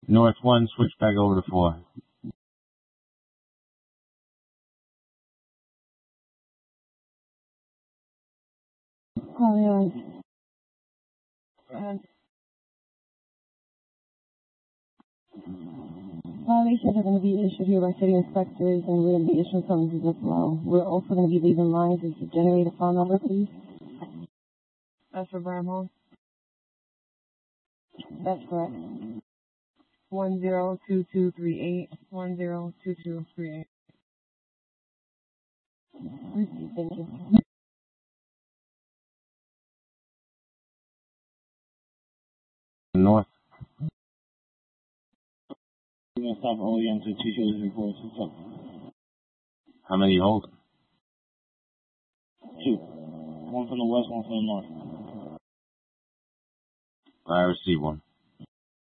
North 1, switch back over to 4. Violations are going to be issued here by city inspectors, and we're going to be issuing summonses as well. We're also going to be leaving lines as to generate a phone number, please. That's for Bramhall. That's correct. 102238. 102238. Thank you. North. We're going to stop OEM to two shoulders reports. How many you hold? 2. One from the west, one from the north. I received one.